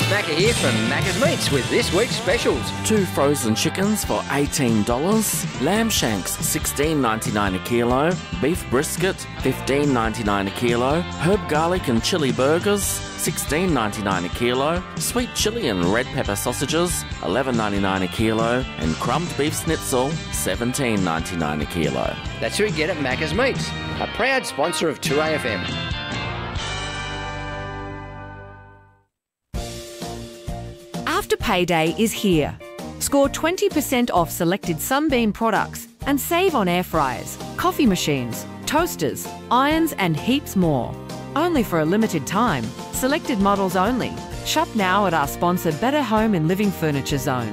Macca here from Macca's Meats with this week's specials. 2 frozen chickens for $18, lamb shanks $16.99 a kilo, beef brisket $15.99 a kilo, herb garlic and chili burgers $16.99 a kilo, sweet chili and red pepper sausages $11.99 a kilo, and crumbed beef schnitzel $17.99 a kilo. That's who you get at Macca's Meats, a proud sponsor of 2AFM. After payday is here. Score 20% off selected Sunbeam products and save on air fryers, coffee machines, toasters, irons and heaps more. Only for a limited time. Selected models only. Shop now at our sponsor Better Home and Living Furniture Zone.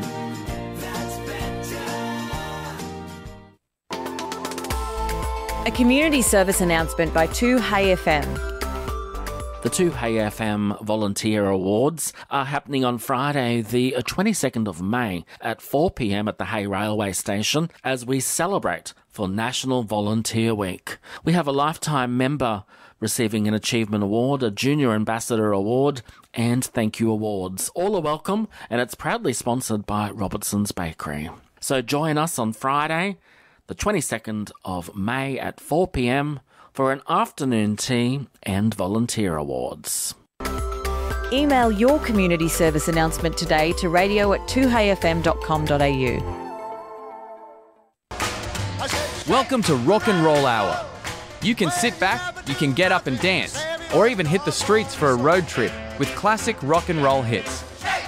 A community service announcement by 2HayFM. The 2HayFM Volunteer Awards are happening on Friday, the 22nd of May at 4 p.m. at the Hay Railway Station as we celebrate for National Volunteer Week. We have a lifetime member receiving an Achievement Award, a Junior Ambassador Award, and thank you awards. All are welcome, and it's proudly sponsored by Robertson's Bakery. So join us on Friday, the 22nd of May at 4 p.m. for an afternoon tea and volunteer awards. Email your community service announcement today to radio@2hayfm.com.au. Welcome to Rock and Roll Hour. You can sit back, you can get up and dance, or even hit the streets for a road trip with classic rock and roll hits.